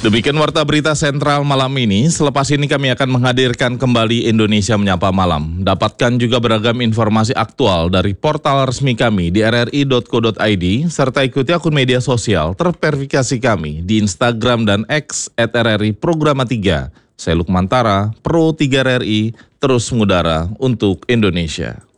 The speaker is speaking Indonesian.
Demikian Warta Berita Sentral malam ini. Selepas ini kami akan menghadirkan kembali Indonesia Menyapa Malam. Dapatkan juga beragam informasi aktual dari portal resmi kami di rri.co.id, serta ikuti akun media sosial terverifikasi kami di Instagram dan X @RRI Programa 3. Saya Lukman Tara, Pro 3 RRI, terus mengudara untuk Indonesia.